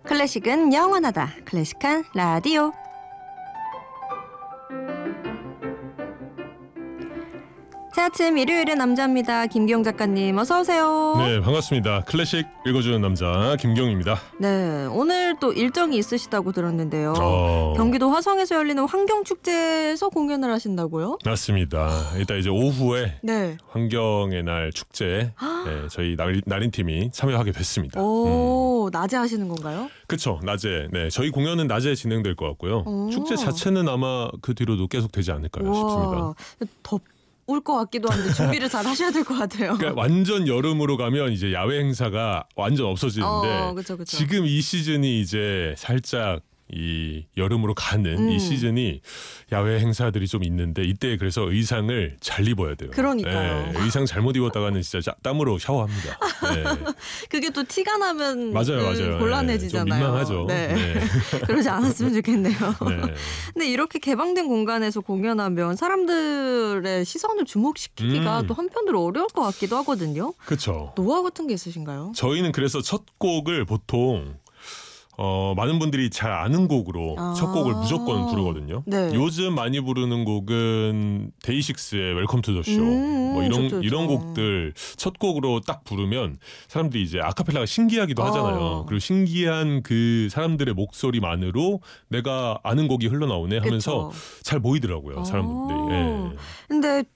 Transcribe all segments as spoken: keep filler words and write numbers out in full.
클래식은 영원하다. 클래식한 라디오. 새 아침 일요일의 남자입니다. 김기용 작가님 어서 오세요. 네, 반갑습니다. 클래식 읽어주는 남자 김기용입니다. 네, 오늘 또 일정이 있으시다고 들었는데요. 어... 경기도 화성에서 열리는 환경축제에서 공연을 하신다고요? 맞습니다. 이따 이제 오후에 네. 환경의 날 축제 네, 저희 날, 날인팀이 참여하게 됐습니다. 오, 음. 낮에 하시는 건가요? 그렇죠. 낮에. 네, 저희 공연은 낮에 진행될 것 같고요. 오. 축제 자체는 아마 그 뒤로도 계속 되지 않을까 싶습니다. 덥 올 것 같기도 한데 준비를 잘 하셔야 될 것 같아요. 그러니까 완전 여름으로 가면 이제 야외 행사가 완전 없어지는데 어, 그쵸, 그쵸. 지금 이 시즌이 이제 살짝 이 여름으로 가는 음. 이 시즌이 야외 행사들이 좀 있는데 이때 그래서 의상을 잘 입어야 돼요. 그러니까요. 네, 의상 잘못 입었다가는 진짜 땀으로 샤워합니다. 네. 그게 또 티가 나면 맞아요, 음, 맞아요. 곤란해지잖아요. 네, 좀 민망하죠. 네. 네. 그러지 않았으면 좋겠네요. 네. 근데 이렇게 개방된 공간에서 공연하면 사람들의 시선을 주목시키기가 음. 또 한편으로 어려울 것 같기도 하거든요. 그렇죠. 노하우 같은 게 있으신가요? 저희는 그래서 첫 곡을 보통 어, 많은 분들이 잘 아는 곡으로 아~ 첫 곡을 무조건 부르거든요. 네. 요즘 많이 부르는 곡은 데이식스의 웰컴 투 더 쇼 음, 뭐 이런 좋죠, 좋죠. 이런 곡들 첫 곡으로 딱 부르면 사람들이 이제 아카펠라가 신기하기도 어. 하잖아요. 그리고 신기한 그 사람들의 목소리만으로 내가 아는 곡이 흘러나오네 하면서 그쵸. 잘 모이더라고요. 사람들이. 예. 근데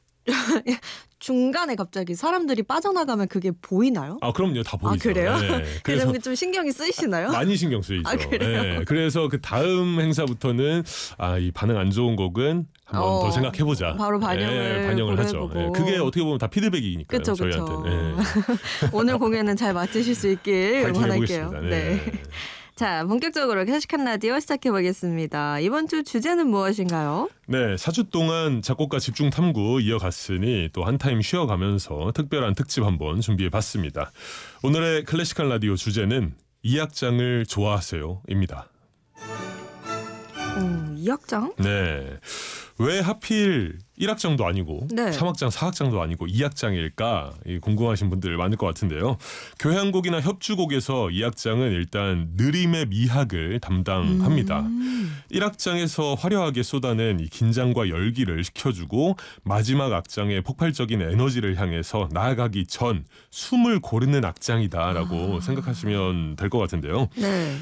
중간에 갑자기 사람들이 빠져나가면 그게 보이나요? 아 그럼요, 다 보이죠. 아, 그래요? 네. 그래서 그래서 좀 신경이 쓰이시나요? 많이 신경 쓰이죠. 아, 그래요? 네. 그래서 그 다음 행사부터는 아, 이 반응 안 좋은 곡은 한번 어, 더 생각해보자. 바로 반영을 네, 반영을 하죠. 고려해보고. 네, 그게 어떻게 보면 다 피드백이니까요. 그쵸, 그쵸. 저희한테는. 네. 오늘 공연은 잘 마치실 수 있길 파이팅 응원할게요. 해보겠습니다. 네. 네. 자, 본격적으로 클래식한 라디오 시작해보겠습니다. 이번 주 주제는 무엇인가요? 네, 사 주 동안 작곡가 집중 탐구 이어갔으니 또 한 타임 쉬어가면서 특별한 특집 한번 준비해봤습니다. 오늘의 클래식한 라디오 주제는 이 악장을 좋아하세요입니다. 오, 이 악장? 네. 왜 하필 일 악장도 아니고 네. 삼 악장, 사 악장도 아니고 이 악장일까? 궁금하신 분들 많을 것 같은데요. 교향곡이나 협주곡에서 이 악장은 일단 느림의 미학을 담당합니다. 음. 일 악장에서 화려하게 쏟아낸 이 긴장과 열기를 식혀주고 마지막 악장의 폭발적인 에너지를 향해서 나아가기 전 숨을 고르는 악장이다라고 아. 생각하시면 될 것 같은데요. 네.